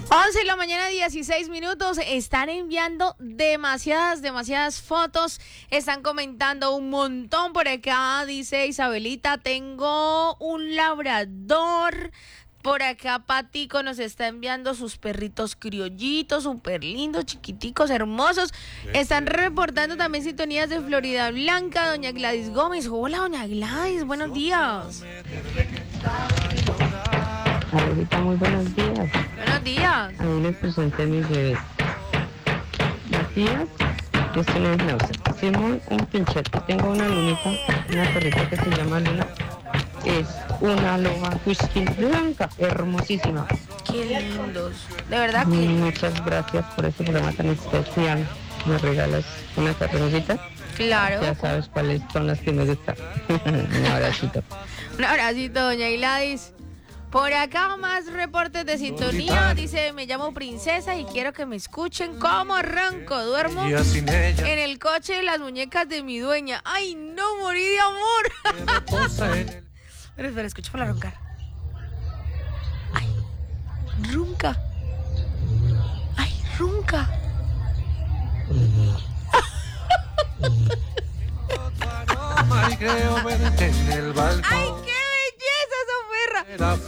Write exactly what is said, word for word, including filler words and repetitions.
once de la mañana, dieciséis minutos. Están enviando demasiadas, demasiadas fotos. Están comentando un montón por acá. Dice Isabelita, tengo un labrador. Por acá Patico nos está enviando sus perritos criollitos, súper lindos, chiquiticos, hermosos. Están reportando también sintonías de Florida Blanca. Doña Gladys Gómez. Hola, doña Gladys, buenos días. Abuelita, muy buenos días. Buenos días. A mí les presenté a mis bebés. Matías, que es una náusea. Simón, un pinchete. Tengo una lunita, una perrita que se llama Luna. Es una loba husky blanca, hermosísima. Qué lindos. De verdad que... Muchas gracias por este programa tan especial. Me regalas una carrerita. Claro. Ya sabes cuáles son las que me gustan. Un abracito. Un abracito, doña Gladys. Por acá más reportes de sintonía. Dice, me llamo Princesa y quiero que me escuchen cómo arranco. Duermo en el coche de las muñecas de mi dueña. ¡Ay, no, morí de amor! Pero espera, escucha para roncar. ¡Ay, ronca! ¡Ay, ronca! ¡Ay, qué belleza esa perra!